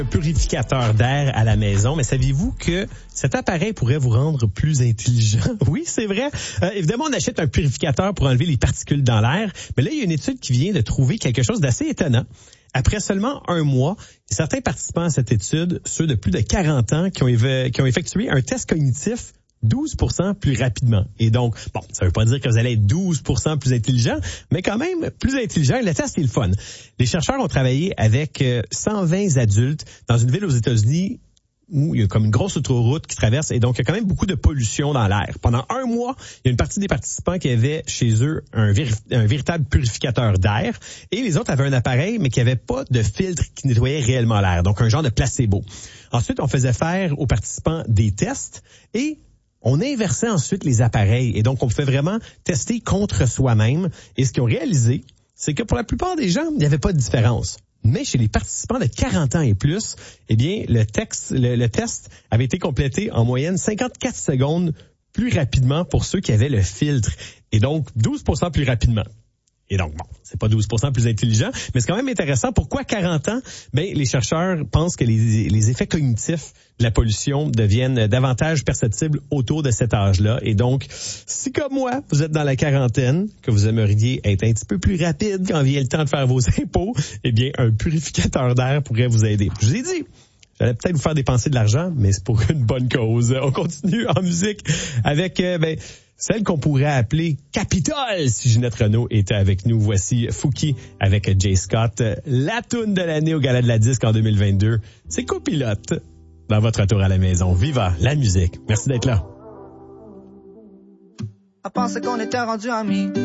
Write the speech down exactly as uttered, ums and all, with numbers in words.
Un purificateur d'air à la maison, mais saviez-vous que cet appareil pourrait vous rendre plus intelligent? Oui, c'est vrai. Euh, évidemment, on achète un purificateur pour enlever les particules dans l'air, mais là, il y a une étude qui vient de trouver quelque chose d'assez étonnant. Après seulement un mois, certains participants à cette étude, ceux de plus de quarante ans, qui ont, éve- qui ont effectué un test cognitif douze pour cent plus rapidement. Et donc, bon, ça veut pas dire que vous allez être douze pour cent plus intelligent, mais quand même plus intelligent. Le test est le fun. Les chercheurs ont travaillé avec cent vingt adultes dans une ville aux États-Unis où il y a comme une grosse autoroute qui traverse et donc il y a quand même beaucoup de pollution dans l'air. Pendant un mois, il y a une partie des participants qui avaient chez eux un, véri- un véritable purificateur d'air et les autres avaient un appareil mais qui n'avait pas de filtre qui nettoyait réellement l'air, donc un genre de placebo. Ensuite, on faisait faire aux participants des tests et on inversait ensuite les appareils et donc on pouvait vraiment tester contre soi-même. Et ce qu'ils ont réalisé, c'est que pour la plupart des gens, il n'y avait pas de différence. Mais chez les participants de quarante ans et plus, eh bien, le, texte, le, le test avait été complété en moyenne cinquante-quatre secondes plus rapidement pour ceux qui avaient le filtre. Et donc, douze pour cent plus rapidement. Et donc, bon, c'est pas douze pour cent plus intelligent, mais c'est quand même intéressant. Pourquoi quarante ans? Ben, les chercheurs pensent que les, les effets cognitifs de la pollution deviennent davantage perceptibles autour de cet âge-là. Et donc, si comme moi, vous êtes dans la quarantaine, que vous aimeriez être un petit peu plus rapide quand vient le temps de faire vos impôts, eh bien, un purificateur d'air pourrait vous aider. Je vous ai dit, j'allais peut-être vous faire dépenser de l'argent, mais c'est pour une bonne cause. On continue en musique avec, euh, ben, celle qu'on pourrait appeler Capitole si Ginette Renault était avec nous. Voici Fouki avec Jay Scott. La toune de l'année au Gala de la Disque en deux mille vingt-deux. C'est Copilote dans votre retour à la maison. Viva la musique. Merci d'être là. À penser qu'on était rendu amis.